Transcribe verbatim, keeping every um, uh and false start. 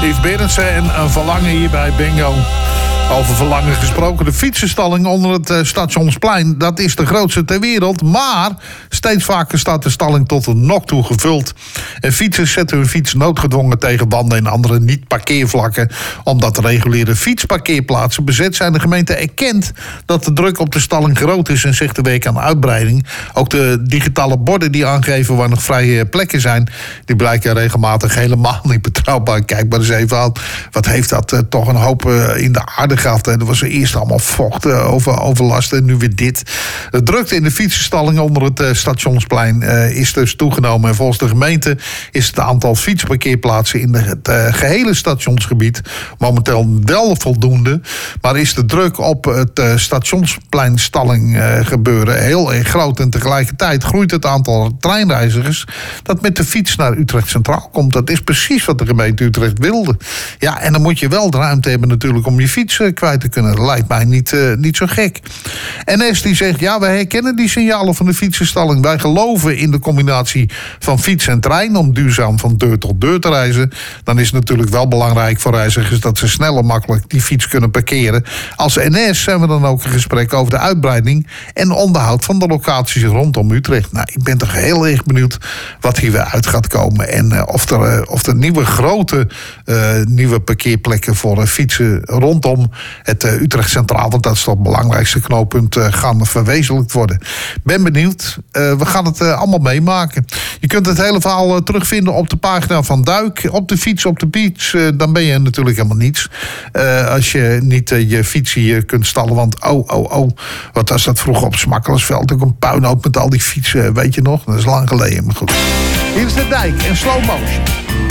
Yves Berendsen en een verlangen hier bij Bingo. Over verlangen gesproken. De fietsenstalling onder het uh, Stationsplein, dat is de grootste ter wereld. Maar steeds vaker staat de stalling tot een nok toe gevuld. En fietsers zetten hun fiets noodgedwongen tegen wanden en andere niet-parkeervlakken. Omdat de reguliere fietsparkeerplaatsen bezet zijn. De gemeente erkent dat de druk op de stalling groot is en zegt de week aan uitbreiding. Ook de digitale borden die aangeven waar nog vrije plekken zijn, die blijken regelmatig helemaal niet betrouwbaar. Kijk maar eens even aan. Wat heeft dat uh, toch een hoop uh, in de aarde gehad. Er was eerst allemaal vocht uh, over, overlast en nu weer dit. De drukte in de fietsenstalling onder het uh, Stationsplein uh, is dus toegenomen. En volgens de gemeente is het aantal fietsparkeerplaatsen in de, het uh, gehele stationsgebied momenteel wel voldoende. Maar is de druk op het uh, Stationspleinstalling uh, gebeuren heel erg groot. En tegelijkertijd groeit het aantal treinreizigers dat met de fiets naar Utrecht Centraal komt. Dat is precies wat de gemeente Utrecht wilde. Ja, en dan moet je wel de ruimte hebben natuurlijk om je fiets uh, kwijt te kunnen. Dat lijkt mij niet, uh, niet zo gek. N S die zegt, ja, wij herkennen die signalen van de fietsenstalling. Wij geloven in de combinatie van fiets en trein om duurzaam van deur tot deur te reizen. Dan is het natuurlijk wel belangrijk voor reizigers dat ze snel en makkelijk die fiets kunnen parkeren. Als N S zijn we dan ook in gesprek over de uitbreiding en onderhoud van de locaties rondom Utrecht. Nou, ik ben toch heel erg benieuwd wat hier weer uit gaat komen. En uh, of, er, uh, of er nieuwe grote uh, nieuwe parkeerplekken voor uh, fietsen rondom het uh, Utrecht Centraal, want dat is toch het belangrijkste knooppunt, uh, gaan verwezenlijkt worden. Ben benieuwd. Uh, we gaan het uh, allemaal meemaken. Je kunt het hele verhaal uh, terugvinden op de pagina van Duik. Op de fiets, op de fiets, uh, dan ben je natuurlijk helemaal niets. Uh, als je niet uh, je fiets hier kunt stallen, want oh, oh, oh, wat was dat vroeger op Smakkersveld? Ook een puinhoop met al die fietsen, weet je nog? Dat is lang geleden, maar goed. Hier is de Dijk en Slow Motion.